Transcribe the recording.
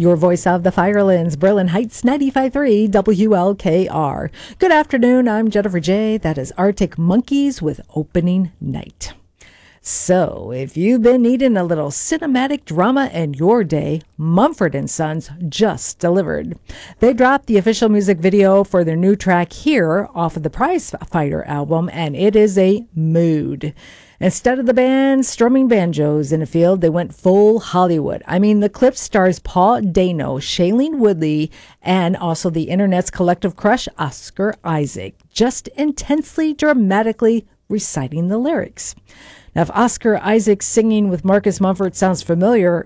Your voice of the Firelands, Berlin Heights 95.3 WLKR. Good afternoon, I'm Jennifer J. That is Arctic Monkeys with Opening Night. So, if you've been needing a little cinematic drama in your day, Mumford & Sons just delivered. They dropped the official music video for their new track Here off of the Prize Fighter album, and it is a mood. Instead of the band strumming banjos in a field, they went full Hollywood. I mean, the clip stars Paul Dano, Shailene Woodley, and also the internet's collective crush, Oscar Isaac, just intensely, dramatically reciting the lyrics. Now, if Oscar Isaac's singing with Marcus Mumford sounds familiar,